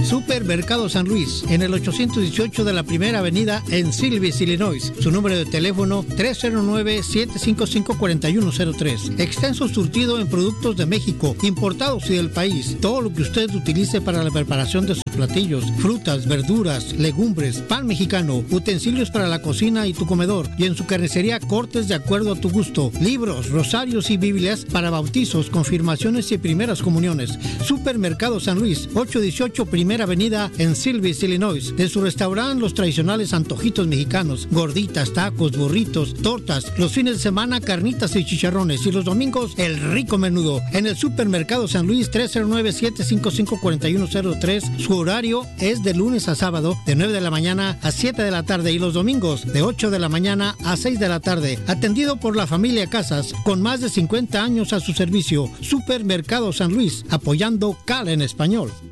Supermercado San Luis, en el 818 de la Primera Avenida en Silvis, Illinois. Su número de teléfono 309-755-4103. Extenso surtido en productos de México, importados y del país. Todo lo que usted utilice para la preparación de sus platillos, frutas, verduras, legumbres, pan mexicano, utensilios para la cocina y tu comedor. Y en su carnicería, cortes de acuerdo a tu gusto. Libros, rosarios y Biblias para bautizos, confirmaciones y primeras comuniones. Supermercado San Luis, 818 Primera Avenida en Silvis, Illinois. De su restaurante, los tradicionales antojitos mexicanos, gorditas, tacos, burritos, tortas. Los fines de semana, carnitas y chicharrones. Y los domingos, el rico menudo. En el Supermercado San Luis, 309-755-4103. Su horario es de lunes a sábado, de 9 de la mañana a 7 de la tarde. Y los domingos, de 8 de la mañana a 6 de la tarde. Atendido por la familia Casas, con más de 50 años a su servicio. Supermercado San Luis, apoyando CAL en español.